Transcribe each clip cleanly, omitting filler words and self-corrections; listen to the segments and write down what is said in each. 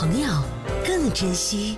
朋友更珍惜。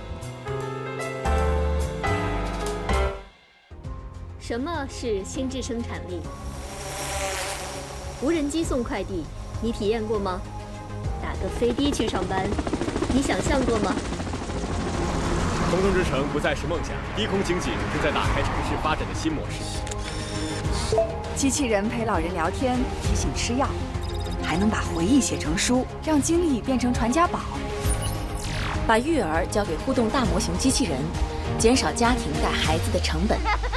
什么是心智生产力？无人机送快递，你体验过吗？打个飞的去上班，你想象过吗？ 空中之城不再是梦想，低空经济正在打开城市发展的新模式。 机器人陪老人聊天，提醒吃药，还能把回忆写成书，让经历变成传家宝。 把育儿交给互动大模型机器人，减少家庭带孩子的成本。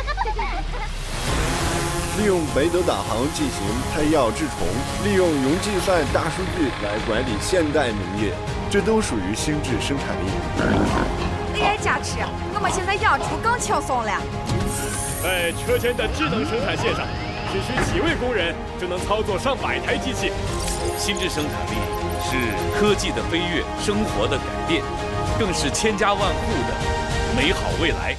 利用北斗导航进行配药治虫，利用云计算大数据来管理现代农业，这都属于心智生产力。 AI 加持，我们现在养猪更轻松了。 在车间的智能生产线上，只需几位工人就能操作上百台机器。 心智生产力是科技的飞跃，生活的改变，更是千家万户的美好未来。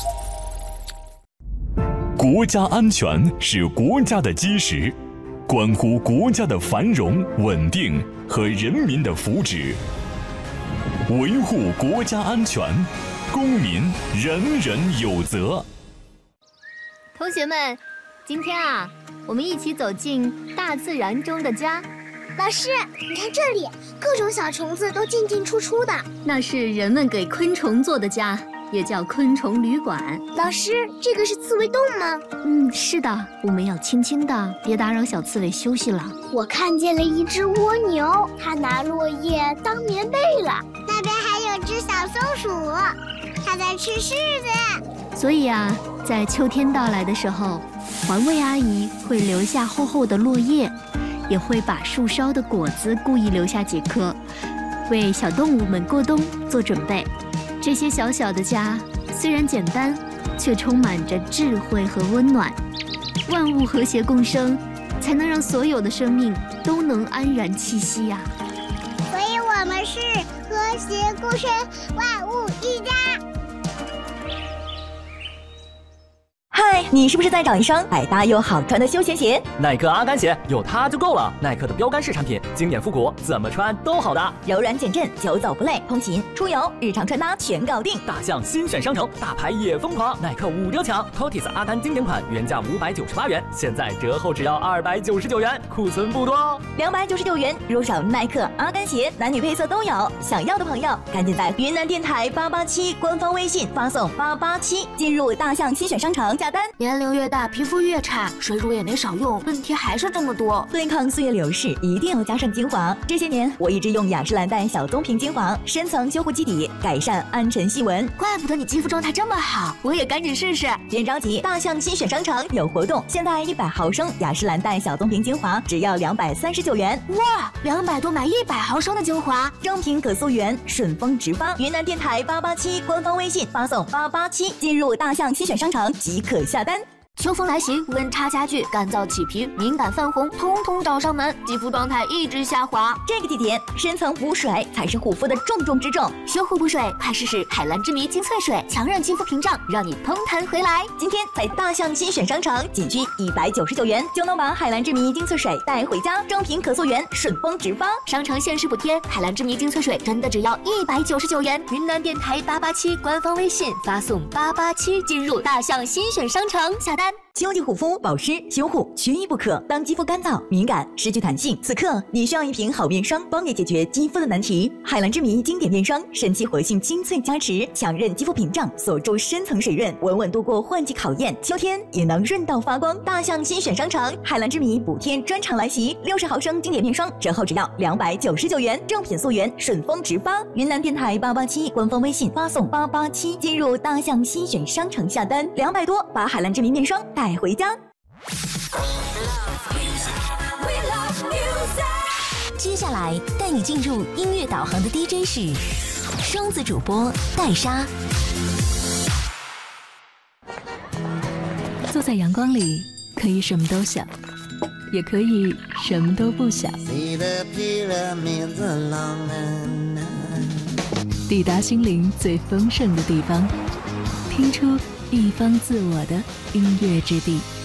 国家安全是国家的基石，关乎国家的繁荣稳定和人民的福祉。维护国家安全，公民人人有责。 同学们，今天啊，我们一起走进大自然中的家。 老师，你看这里，各种小虫子都进进出出的。 那是人们给昆虫做的家，也叫昆虫旅馆。 老师，这个是刺猬洞吗？ 是的，我们要轻轻的，别打扰小刺猬休息了。 我看见了一只蜗牛，它拿落叶当棉被了。那边还有只小松鼠，它在吃柿子。 所以啊，在秋天到来的时候，环卫阿姨会留下厚厚的落叶，也会把树梢的果子故意留下几颗，为小动物们过冬做准备。这些小小的家虽然简单，却充满着智慧和温暖。万物和谐共生，才能让所有的生命都能安然栖息呀。 所以我们是和谐共生，万物一家。 嗨，你是不是在找一双百搭又好穿的休闲鞋？ 耐克阿甘鞋有它就够了。耐克的标杆式产品，经典复古，怎么穿都好的。 柔软减震，久走不累，通勤、出游、日常穿搭全搞定。 大象新选商城，大牌也疯狂，耐克5折抢。Cotis 阿甘经典款原价598元，现在折后只要299元，库存不多哦。 299元入手耐克阿甘鞋，男女配色都有。想要的朋友，赶紧在云南电台887官方微信发送887，进入大象新选商城下单。 年龄越大，皮肤越差，水乳也没少用，问题还是这么多。 对抗岁月流逝，一定要加上精华。这些年，我一直用雅诗兰黛小棕瓶精华，深层修护基底，改善暗沉细纹。 怪不得你肌肤状态这么好，我也赶紧试试。 别着急，大象新选商城有活动，现在100毫升雅诗兰黛小棕瓶精华只要239元。 哇，200多买100毫升的精华， 正品可溯源，顺丰直发。云南电台887官方微信发送887，进入大象新选商城即可下单。 秋风来袭，温差加剧，干燥起皮，敏感泛红，通通找上门，肌肤状态一直下滑。 这个季节，深层补水才是护肤的重中之重。 修护补水，快试试海蓝之谜精粹水，强韧肌肤屏障，让你嘭弹回来。 今天在大象新选商城，仅需199元就能把海蓝之谜精粹水带回家，正品可溯源，顺丰直发。 商城限时补贴，海蓝之谜精粹水真的只要199元。云南电台887官方微信发送887，进入大象新选商城下单。 秋季护肤保湿修护缺一不可。当肌肤干燥、敏感、失去弹性，此刻你需要一瓶好面霜，帮你解决肌肤的难题。海蓝之谜经典面霜，神奇活性精粹加持，强韧肌肤屏障，锁住深层水润，稳稳度过换季考验。秋天也能润到发光。大象新选商城，海蓝之谜补贴专场来袭，60毫升经典面霜折后只要299元，正品溯源，顺丰直发。云南电台887官方微信发送887，进入大象新选商城下单，200多把海蓝之谜面霜带回家。 接下来带你进入音乐导航的 DJ 是双子主播戴莎。 坐在阳光里，可以什么都想，也可以什么都不想。抵达心灵最丰盛的地方，听出一方自我的音乐之地。